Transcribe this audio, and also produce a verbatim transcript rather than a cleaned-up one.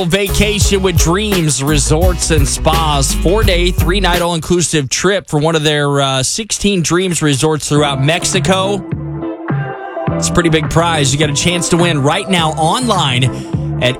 Vacation with Dreams Resorts and Spas. Four-day, three-night all-inclusive trip for one of their uh, sixteen Dreams resorts throughout Mexico. It's a pretty big prize. You got a chance to win right now online